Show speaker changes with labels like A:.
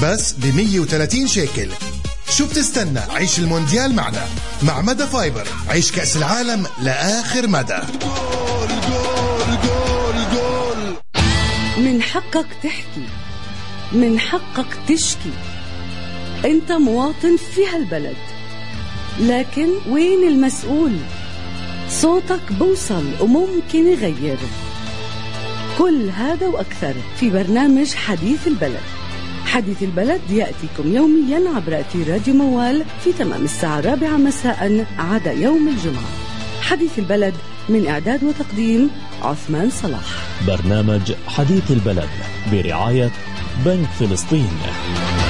A: بس ب 130 شيكل. شو بتستنى؟ عيش المونديال معنا. مع مدى فايبر، عيش كأس العالم لآخر مدى.
B: من حقك تحكي، من حقك تشكي. انت مواطن في هالبلد، لكن وين المسؤول؟ صوتك بوصل وممكن يغير. كل هذا وأكثر في برنامج حديث البلد. حديث البلد يأتيكم يوميا عبر أثير راديو موال في تمام الساعة 4 مساء عدا يوم الجمعة. حديث البلد من إعداد وتقديم عثمان صلاح.
C: برنامج حديث البلد برعاية بنك فلسطين.